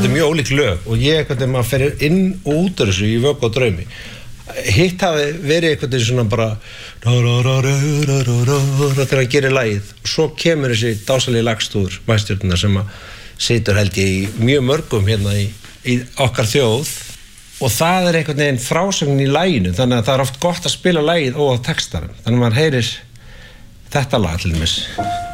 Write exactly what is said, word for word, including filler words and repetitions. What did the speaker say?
þetta er mjög ólík lög og ég einhvern veginn maður fer inn og út af þessu í vöku og draumi hitt hafi verið einhvern veginn svona bara þegar hann gerir lagið og svo kemur þessi dásalegi lagstúður Mæstjörnunnar sem að situr held ég í mjög mörgum hérna í, í okkar þjóð og það er einhvern veginn frásögnin í laginu þannig að það er oft gott að spila lagið og textarum þannig að maður heyrir þetta lag til dæmis